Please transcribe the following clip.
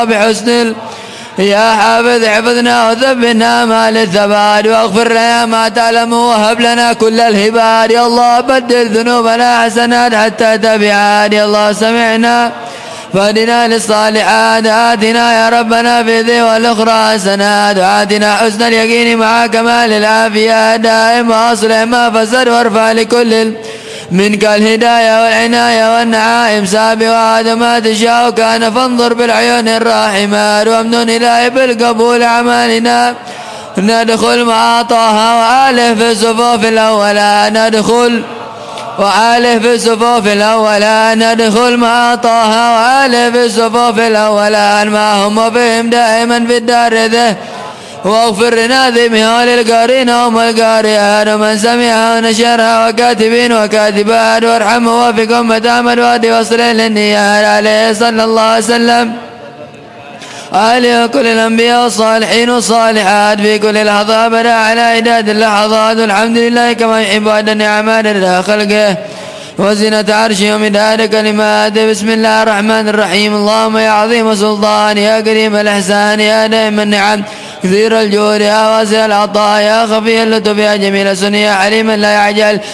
بحسن يا حافظ احفظنا وثبتنا ما للثبات واغفر لنا ما تعلم وهب لنا كل الهبات يا الله بدل ذنوبنا حسنات حتى تبعات يا الله سمعنا فهدنا للصالحات آتنا يا ربنا في ذي والأخرى حسنات وآتنا حسن اليقين مع كمال العافية دائم وأصلح ما فسد وارفع لكل منك الهداية والعناية والنعائم سابقات ما تشاء كان فانظر بالعيون الراحمات وامنن إلهي بالقبول أعمالنا ندخل مع طه وآله في الصفوف الأولى ندخل وآله في الصفوف الأولى ندخل مع طه وآله في الصفوف الأولى ما هم بهم دائما في الدار ذه واغفر لناظمها وللقارين هم القارئات ومن سمعها ونشرها وكاتبين وكاتبات وارحم ووفق أمة أحمد وادي وصل للنيات عليه صلى الله عليه وسلم وآله وكل الأنبياء والصالحين والصالحات في كل لحظة أبدا على عداد اللحظات والحمد لله كما يحب أدى النعمات إلى خلقه وزنة عرشه ومداد كلماته بسم الله الرحمن الرحيم اللهم يا عظيم سلطان يا كريم الإحسان يا دائم النعم كثير الجود يا واسع العطاء يا خفي اللطف يا جميل السن يا حليما لا يعجل